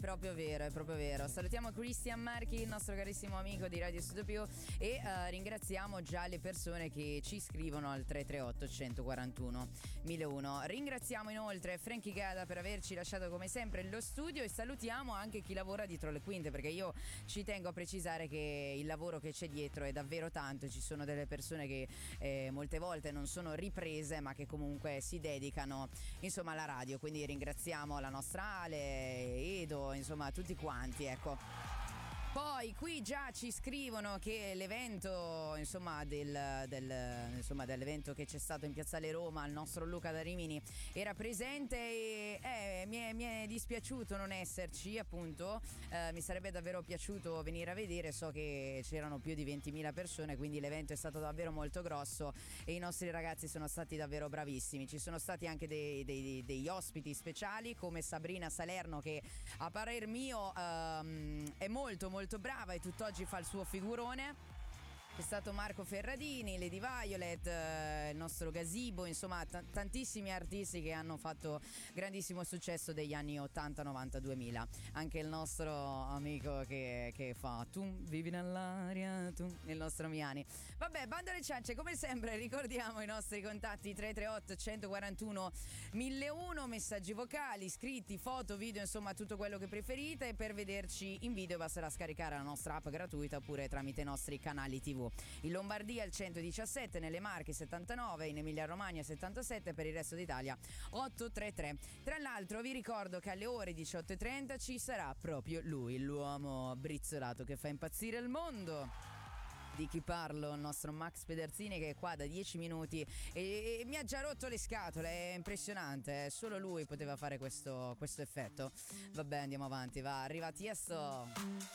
proprio vero, è proprio vero. Salutiamo Christian Marchi, il nostro carissimo amico di Radio Studio Più, e ringraziamo già le persone che ci scrivono al 338 141 1001. Ringraziamo inoltre Frankie Gada per averci lasciato come sempre lo studio, e salutiamo anche chi lavora dietro le quinte, perché io ci tengo a precisare che il lavoro che c'è dietro è davvero tanto. Ci sono delle persone che molte volte non sono riprese, ma che comunque si dedicano insomma alla radio, quindi ringraziamo la nostra Ale, Edo, insomma tutti quanti, ecco. Poi qui già ci scrivono che l'evento, insomma, dell'evento che c'è stato in Piazzale Roma, il nostro Luca da Rimini era presente, e mi è dispiaciuto non esserci, appunto. Mi sarebbe davvero piaciuto venire a vedere. So che c'erano più di 20.000 persone, quindi l'evento è stato davvero molto grosso e i nostri ragazzi sono stati davvero bravissimi. Ci sono stati anche degli ospiti speciali come Sabrina Salerno, che a parer mio è molto molto brava e tutt'oggi fa il suo figurone. C'è stato Marco Ferradini, Lady Violet, il nostro Gazebo, insomma tantissimi artisti che hanno fatto grandissimo successo degli anni 80, 90, 2000. Anche il nostro amico che fa Tu vivi nell'aria, tu, il nostro Miani. Vabbè, bando alle ciance, come sempre ricordiamo i nostri contatti 338 141 1001, messaggi vocali, scritti, foto, video, insomma tutto quello che preferite. Per vederci in video basterà scaricare la nostra app gratuita oppure tramite i nostri canali TV. In Lombardia il 117, nelle Marche 79, in Emilia Romagna 77, per il resto d'Italia 833. Tra l'altro vi ricordo che alle ore 18:30 ci sarà proprio lui, l'uomo brizzolato che fa impazzire il mondo. Di chi parlo? Il nostro Max Pederzini, che è qua da 10 minuti e mi ha già rotto le scatole. È impressionante, solo lui poteva fare questo effetto. Vabbè, andiamo avanti, va, arriva Tiesto.